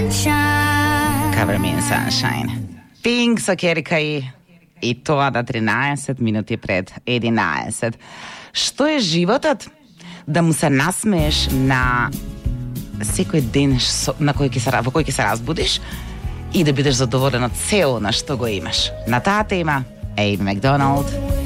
Cover Me in Sunshine. Pink so Kerikaj i тоа да 13 минути пред 11. Што е животот? Да му се насмееш на секој ден во кој ќе се разбудиш и да бидеш задоволен од цело на што го имаш. На таа тема Amy Macdonald